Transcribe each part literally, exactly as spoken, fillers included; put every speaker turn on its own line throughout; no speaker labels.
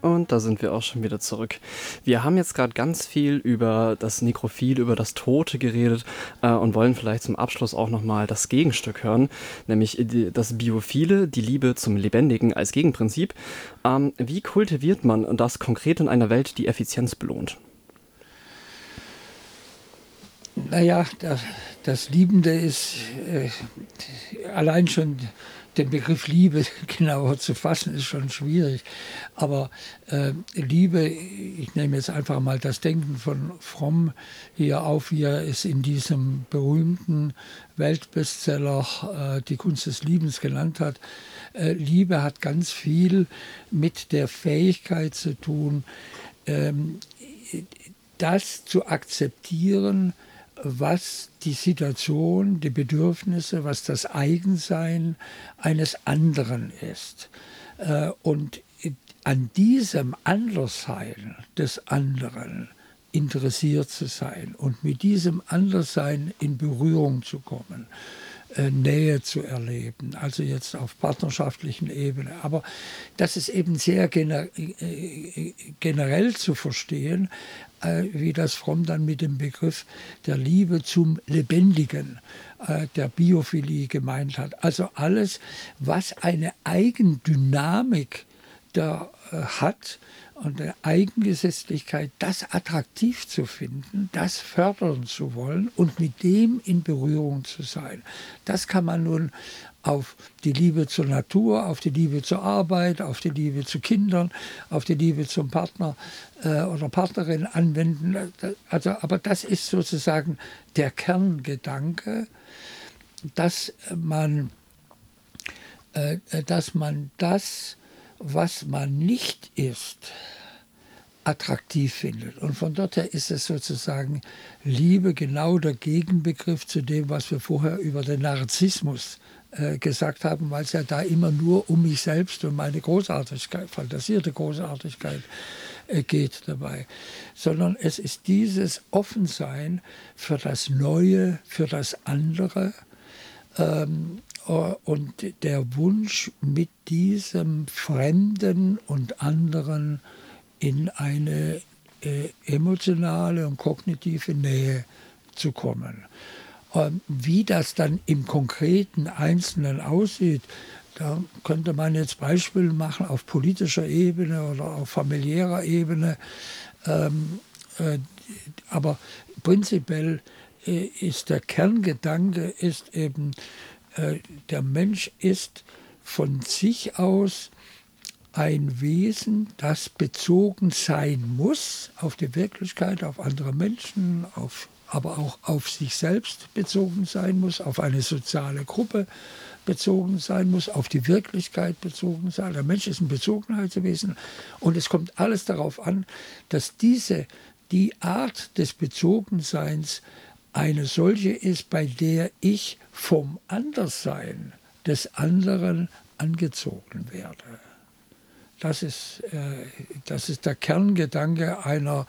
Und da sind wir auch schon wieder zurück. Wir haben jetzt gerade ganz viel über das Nekrophil, über das Tote geredet äh, und wollen vielleicht zum Abschluss auch nochmal das Gegenstück hören, nämlich die, das Biophile, die Liebe zum Lebendigen als Gegenprinzip. Ähm, wie kultiviert man das konkret in einer Welt, die Effizienz belohnt?
Naja, das, das Liebende ist äh, allein schon den Begriff Liebe genauer zu fassen, ist schon schwierig. Aber äh, Liebe, ich nehme jetzt einfach mal das Denken von Fromm hier auf, wie er es in diesem berühmten Weltbestseller äh, Die Kunst des Liebens genannt hat. Äh, Liebe hat ganz viel mit der Fähigkeit zu tun, ähm, das zu akzeptieren, was die Situation, die Bedürfnisse, was das Eigensein eines anderen ist. Und an diesem Anderssein des anderen interessiert zu sein und mit diesem Anderssein in Berührung zu kommen, Nähe zu erleben, also jetzt auf partnerschaftlichen Ebene. Aber das ist eben sehr gener generell zu verstehen, äh, wie das Fromm dann mit dem Begriff der Liebe zum Lebendigen, äh, der Biophilie gemeint hat. Also alles, was eine Eigendynamik da äh, hat, und der Eigengesetzlichkeit, das attraktiv zu finden, das fördern zu wollen und mit dem in Berührung zu sein. Das kann man nun auf die Liebe zur Natur, auf die Liebe zur Arbeit, auf die Liebe zu Kindern, auf die Liebe zum Partner äh, oder Partnerin anwenden. Also, aber das ist sozusagen der Kerngedanke, dass man, äh, dass man das, was man nicht ist, attraktiv findet. Und von dort her ist es sozusagen Liebe genau der Gegenbegriff zu dem, was wir vorher über den Narzissmus äh, gesagt haben, weil es ja da immer nur um mich selbst und meine Großartigkeit, fantasierte Großartigkeit äh, geht dabei. Sondern es ist dieses Offensein für das Neue, für das andere, ähm, und der Wunsch, mit diesem Fremden und anderen in eine äh, emotionale und kognitive Nähe zu kommen. Ähm, wie das dann im konkreten Einzelnen aussieht, da könnte man jetzt Beispiele machen auf politischer Ebene oder auf familiärer Ebene. Ähm, äh, aber prinzipiell äh, ist der Kerngedanke ist eben, der Mensch ist von sich aus ein Wesen, das bezogen sein muss auf die Wirklichkeit, auf andere Menschen, auf, aber auch auf sich selbst bezogen sein muss, auf eine soziale Gruppe bezogen sein muss, auf die Wirklichkeit bezogen sein. Der Mensch ist ein Bezogenheitswesen und es kommt alles darauf an, dass diese, die Art des Bezogenseins eine solche ist, bei der ich vom Anderssein des anderen angezogen werde. Das ist, äh, das ist der Kerngedanke einer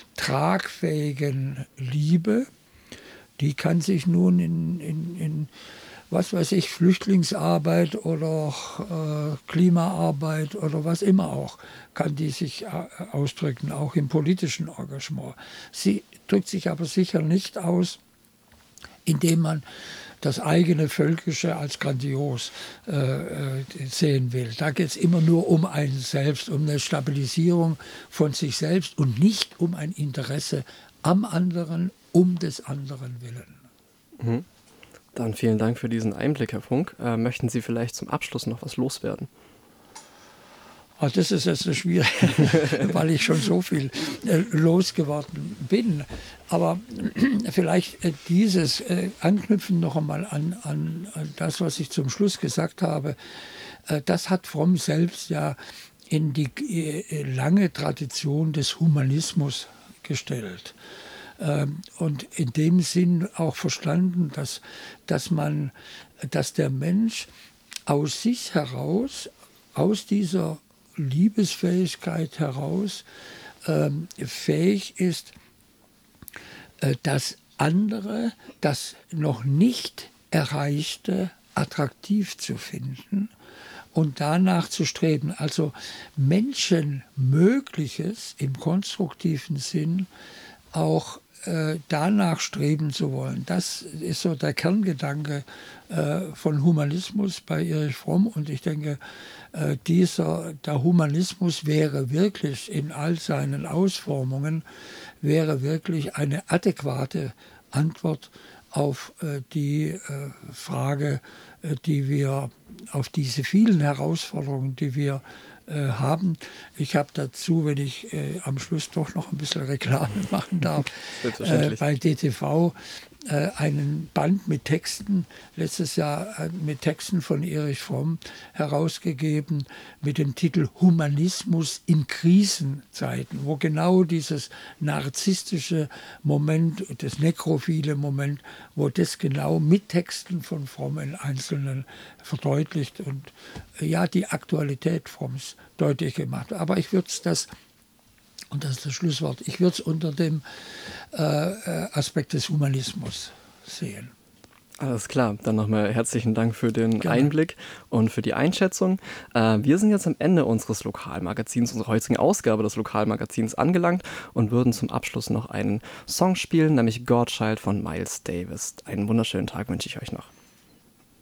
tragfähigen Liebe. Die kann sich nun in, in, in was weiß ich, Flüchtlingsarbeit oder äh, Klimaarbeit oder was immer auch, kann die sich äh, ausdrücken, auch im politischen Engagement. Sie drückt sich aber sicher nicht aus, indem man das eigene Völkische als grandios äh, sehen will. Da geht es immer nur um einen selbst, um eine Stabilisierung von sich selbst und nicht um ein Interesse am anderen, um des anderen willen.
Mhm. Dann vielen Dank für diesen Einblick, Herr Funk. Äh, möchten Sie vielleicht zum Abschluss noch was loswerden?
Oh, das ist jetzt eine schwierige, weil ich schon so viel äh, losgeworden bin. Aber vielleicht äh, dieses äh, Anknüpfen noch einmal an, an, an das, was ich zum Schluss gesagt habe, äh, das hat Fromm selbst ja in die äh, lange Tradition des Humanismus gestellt. Ähm, und in dem Sinn auch verstanden, dass, dass, man, dass der Mensch aus sich heraus, aus dieser Liebesfähigkeit heraus ähm, fähig ist, äh, das andere, das noch nicht Erreichte attraktiv zu finden und danach zu streben. Also Menschenmögliches im konstruktiven Sinn auch äh, danach streben zu wollen. Das ist so der Kerngedanke äh, von Humanismus bei Erich Fromm. Und ich denke, äh, dieser, der Humanismus wäre wirklich in all seinen Ausformungen, wäre wirklich eine adäquate Antwort auf äh, die äh, Frage, äh, die wir, auf diese vielen Herausforderungen, die wir äh, haben. Ich habe dazu, wenn ich äh, am Schluss doch noch ein bisschen Reklame machen darf, äh, bei D T V äh, einen Band mit Texten, letztes Jahr äh, mit Texten von Erich Fromm herausgegeben, mit dem Titel Humanismus in Krisenzeiten, wo genau dieses narzisstische Moment, das nekrophile Moment, wo das genau mit Texten von Fromm in Einzelnen verdeutlicht und äh, ja, die Aktualität Fromms deutlich gemacht. Aber ich würde es das, und das ist das Schlusswort, ich würde es unter dem äh, Aspekt des Humanismus sehen.
Alles klar, dann nochmal herzlichen Dank für den
Gerne.
Einblick und für die Einschätzung. Äh, wir sind jetzt am Ende unseres Lokalmagazins, unserer heutigen Ausgabe des Lokalmagazins angelangt und würden zum Abschluss noch einen Song spielen, nämlich Godchild von Miles Davis. Einen wunderschönen Tag wünsche ich euch noch.